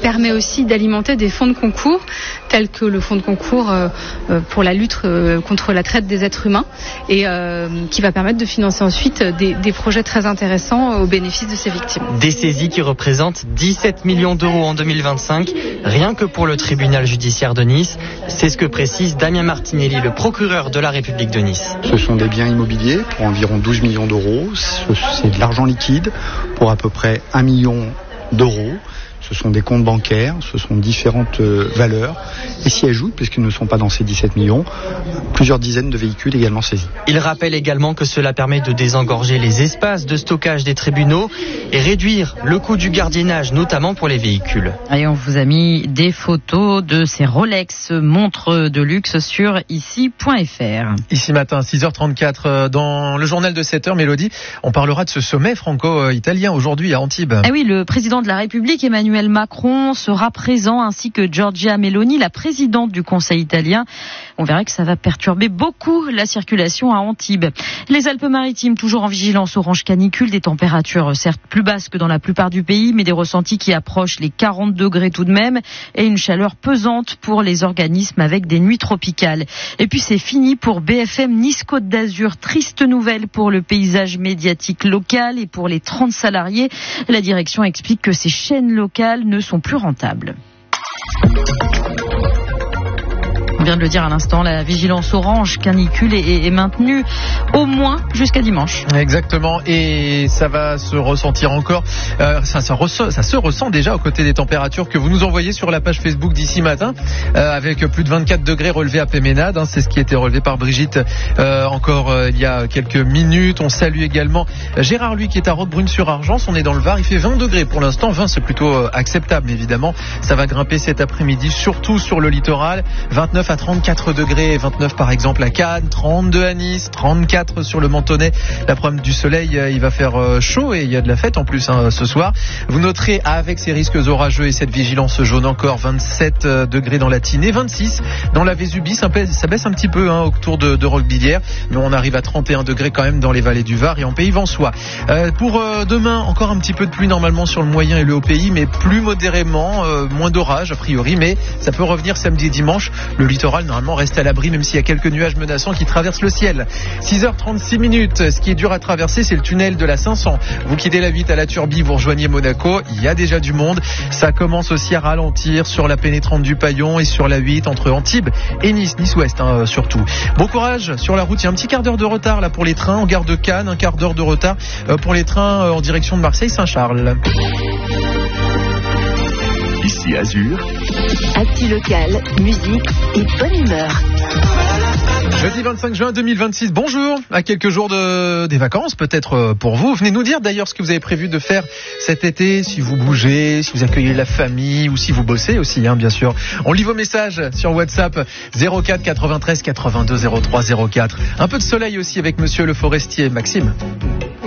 permet aussi d'alimenter des fonds de concours, tels que le fonds de concours pour la lutte contre la traite des êtres humains, et qui va permettre de financer ensuite des projets très intéressants au bénéfice de ces victimes. Des saisies qui représentent 17 millions d'euros en 2025, rien que pour le tribunal judiciaire de Nice. C'est ce que précise Damien Martinelli, le procureur de la République de Nice. Ce sont des biens immobiliers pour environ 12 millions d'euros. C'est de l'argent liquide pour à peu près 1 million d'euros. Ce sont des comptes bancaires, ce sont différentes valeurs. Et s'y ajoutent, puisqu'ils ne sont pas dans ces 17 millions, plusieurs dizaines de véhicules également saisis. Il rappelle également que cela permet de désengorger les espaces de stockage des tribunaux et réduire le coût du gardiennage, notamment pour les véhicules. Et on vous a mis des photos de ces Rolex montres de luxe sur ici.fr. Ici matin, 6h34, dans le journal de 7h, Mélodie, on parlera de ce sommet franco-italien aujourd'hui à Antibes. Ah oui, le président de la République, Emmanuel Macron, sera présent, ainsi que Giorgia Meloni, la présidente du Conseil italien. On verra que ça va perturber beaucoup la circulation à Antibes. Les Alpes-Maritimes, toujours en vigilance orange canicule, des températures certes plus basses que dans la plupart du pays, mais des ressentis qui approchent les 40 degrés tout de même, et une chaleur pesante pour les organismes avec des nuits tropicales. Et puis c'est fini pour BFM Nice-Côte d'Azur. Triste nouvelle pour le paysage médiatique local et pour les 30 salariés. La direction explique que ces chaînes locales ne sont plus rentables. On vient de le dire à l'instant, la vigilance orange canicule est maintenue au moins jusqu'à dimanche. Exactement, et ça va se ressentir encore. Ça se ressent déjà aux côtés des températures que vous nous envoyez sur la page Facebook d'ici matin, avec plus de 24 degrés relevés à Péménade. C'est ce qui a été relevé par Brigitte encore il y a quelques minutes. On salue également Gérard, lui, qui est à Roquebrune-sur-Argence. On est dans le Var, il fait 20 degrés pour l'instant. 20, c'est plutôt acceptable, mais évidemment, ça va grimper cet après-midi, surtout sur le littoral. 29 à 34 degrés, 29 par exemple à Cannes, 32 à Nice, 34 sur le Mentonnet. L'après-midi du soleil, il va faire chaud et il y a de la fête en plus ce soir. Vous noterez avec ces risques orageux et cette vigilance jaune encore 27 degrés dans la Tinée, 26 dans la Vésubie. Ça baisse un petit peu autour de Roquebillière, mais on arrive à 31 degrés quand même dans les vallées du Var et en Pays Vensois. Pour demain, encore un petit peu de pluie normalement sur le moyen et le haut pays, mais plus modérément, moins d'orage a priori, mais ça peut revenir samedi et dimanche. Le littoral normalement reste à l'abri, même s'il y a quelques nuages menaçants qui traversent le ciel. 6h36 minutes. Ce qui est dur à traverser, c'est le tunnel de la 500. Vous quittez la 8 à la Turbie, vous rejoignez Monaco. Il y a déjà du monde. Ça commence aussi à ralentir sur la pénétrante du Paillon et sur la 8 entre Antibes et Nice, Nice-Ouest surtout. Bon courage sur la route. Il y a un petit quart d'heure de retard là pour les trains en gare de Cannes, un quart d'heure de retard pour les trains en direction de Marseille-Saint-Charles. Ici Azur. Actu local, musique et bonne humeur. Jeudi 25 juin 2026, bonjour. À quelques jours des vacances, peut-être pour vous. Venez nous dire d'ailleurs ce que vous avez prévu de faire cet été, si vous bougez, si vous accueillez la famille ou si vous bossez aussi, bien sûr. On lit vos messages sur WhatsApp 04 93 82 03 04. Un peu de soleil aussi avec monsieur le forestier Maxime.